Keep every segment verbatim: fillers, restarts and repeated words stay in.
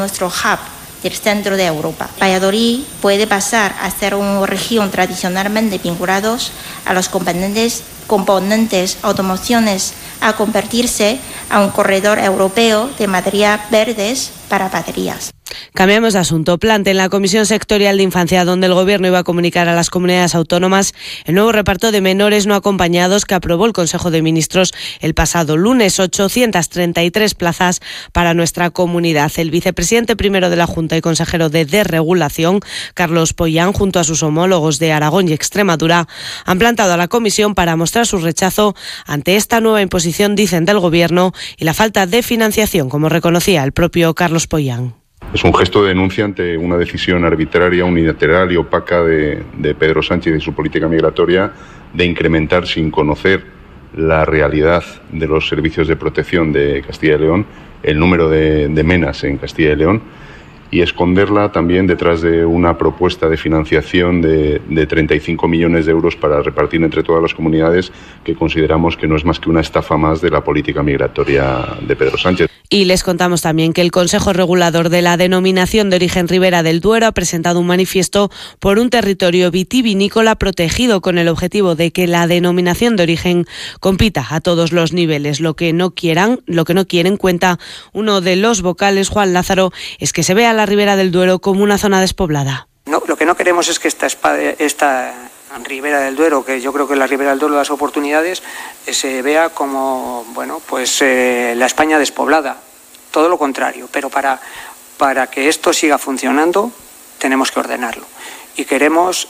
nuestro hub del centro de Europa. Valladolid puede pasar a ser una región tradicionalmente vinculados a los componentes, componentes automociones a convertirse a un corredor europeo de materiales verdes para baterías. Cambiamos de asunto. Plantea la Comisión Sectorial de Infancia, donde el Gobierno iba a comunicar a las comunidades autónomas el nuevo reparto de menores no acompañados que aprobó el Consejo de Ministros el pasado lunes. ochocientas treinta y tres plazas para nuestra comunidad. El vicepresidente primero de la Junta y consejero de Desregulación, Carlos Pollán, junto a sus homólogos de Aragón y Extremadura, han plantado a la Comisión para mostrar su rechazo ante esta nueva imposición, dicen, del Gobierno y la falta de financiación, como reconocía el propio Carlos Pollán. Es un gesto de denuncia ante una decisión arbitraria, unilateral y opaca de, de Pedro Sánchez y su política migratoria de incrementar sin conocer la realidad de los servicios de protección de Castilla y León, el número de, de menas en Castilla y León, y esconderla también detrás de una propuesta de financiación de, de treinta y cinco millones de euros para repartir entre todas las comunidades, que consideramos que no es más que una estafa más de la política migratoria de Pedro Sánchez. Y les contamos también que el Consejo Regulador de la Denominación de Origen Ribera del Duero ha presentado un manifiesto por un territorio vitivinícola protegido con el objetivo de que la denominación de origen compita a todos los niveles. Lo que no quieran, lo que no quieren, cuenta uno de los vocales, Juan Lázaro, es que se vea la Ribera del Duero como una zona despoblada. No, lo que no queremos es que esta, esta Ribera del Duero, que yo creo que la Ribera del Duero de las oportunidades, eh, se vea como, bueno, pues eh, la España despoblada. Todo lo contrario, pero para, para que esto siga funcionando tenemos que ordenarlo. Y queremos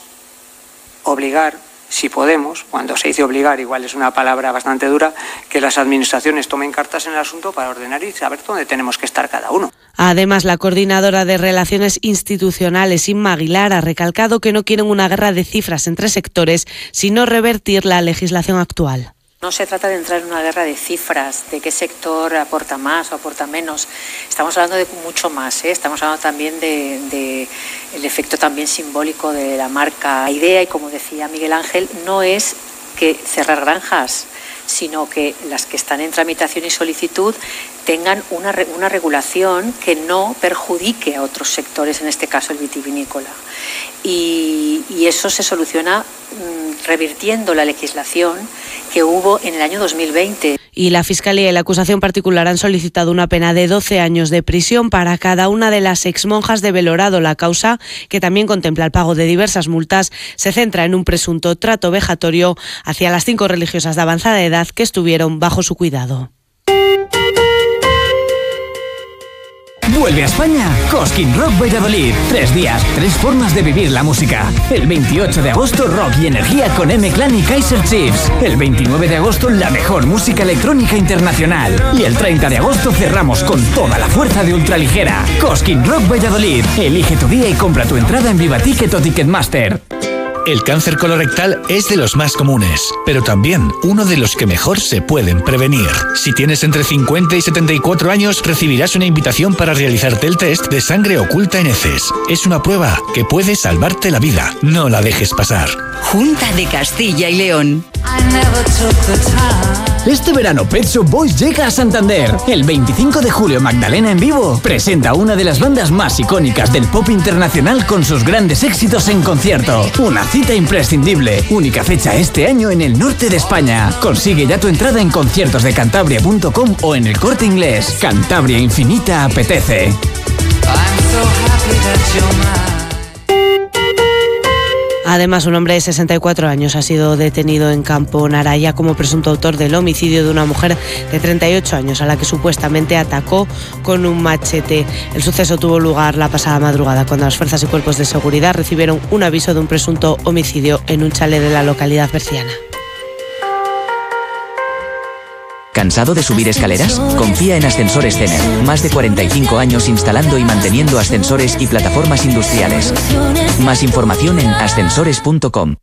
obligar, si podemos, cuando se dice obligar, igual es una palabra bastante dura, que las administraciones tomen cartas en el asunto para ordenar y saber dónde tenemos que estar cada uno. Además, la coordinadora de Relaciones Institucionales, Inma Aguilar, ha recalcado que no quieren una guerra de cifras entre sectores, sino revertir la legislación actual. No se trata de entrar en una guerra de cifras, de qué sector aporta más o aporta menos. Estamos hablando de mucho más, ¿eh? Estamos hablando también de, de el efecto también simbólico de la marca. La idea, y como decía Miguel Ángel, no es que cerrar granjas, sino que las que están en tramitación y solicitud tengan una, una regulación que no perjudique a otros sectores, en este caso el vitivinícola. Y, y eso se soluciona mmm, revirtiendo la legislación que hubo en el año dos mil veinte. Y la Fiscalía y la acusación particular han solicitado una pena de doce años de prisión para cada una de las exmonjas de Belorado. La causa, que también contempla el pago de diversas multas, se centra en un presunto trato vejatorio hacia las cinco religiosas de avanzada edad que estuvieron bajo su cuidado. Vuelve a España Cosquín Rock Valladolid. Tres días, tres formas de vivir la música. El veintiocho de agosto, rock y energía con M-Clan y Kaiser Chiefs. El veintinueve de agosto, la mejor música electrónica internacional. Y el treinta de agosto cerramos con toda la fuerza de ultraligera. Cosquín Rock Valladolid. Elige tu día y compra tu entrada en Viva Ticket o Ticketmaster. El cáncer colorectal es de los más comunes, pero también uno de los que mejor se pueden prevenir. Si tienes entre cincuenta y setenta y cuatro años, recibirás una invitación para realizarte el test de sangre oculta en heces. Es una prueba que puede salvarte la vida. No la dejes pasar. Junta de Castilla y León. Este verano Pet Shop Boys llega a Santander. El veinticinco de julio Magdalena en vivo presenta a una de las bandas más icónicas del pop internacional con sus grandes éxitos en concierto. Una cita imprescindible. Única fecha este año en el norte de España. Consigue ya tu entrada en conciertos de cantabria punto com o en el Corte Inglés. Cantabria Infinita apetece. Además, un hombre de sesenta y cuatro años ha sido detenido en Campo Naraya como presunto autor del homicidio de una mujer de treinta y ocho años a la que supuestamente atacó con un machete. El suceso tuvo lugar la pasada madrugada, cuando las fuerzas y cuerpos de seguridad recibieron un aviso de un presunto homicidio en un chalet de la localidad berciana. ¿Cansado de subir escaleras? Confía en Ascensores Cener. Más de cuarenta y cinco años instalando y manteniendo ascensores y plataformas industriales. Más información en ascensores punto com.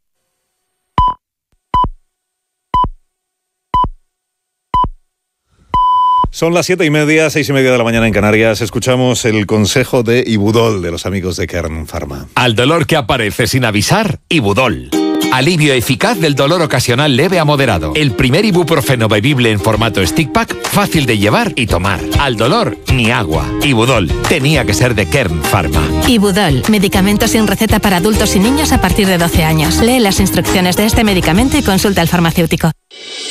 Son las siete y media, seis y media de la mañana en Canarias. Escuchamos el consejo de Ibudol, de los amigos de Kern Pharma. Al dolor que aparece sin avisar, Ibudol. Alivio eficaz del dolor ocasional leve a moderado. El primer ibuprofeno bebible en formato stick pack, fácil de llevar y tomar. Al dolor, ni agua. Ibudol, tenía que ser de Kern Pharma. Ibudol, medicamento sin receta para adultos y niños a partir de doce años. Lee las instrucciones de este medicamento y consulta al farmacéutico.